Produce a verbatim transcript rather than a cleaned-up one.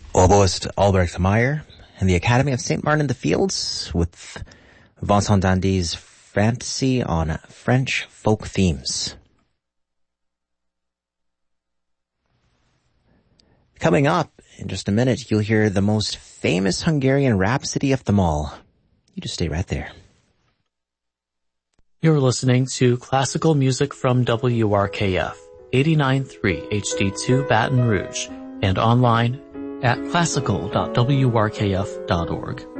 Oboist Albrecht Meyer and the Academy of Saint Martin in the Fields with Vincent Dandy's Fantasy on French Folk Themes. Coming up in just a minute, you'll hear the most famous Hungarian rhapsody of them all. You just stay right there. You're listening to classical music from W R K F, eighty-nine point three H D two Baton Rouge, and online at classical dot w r k f dot org.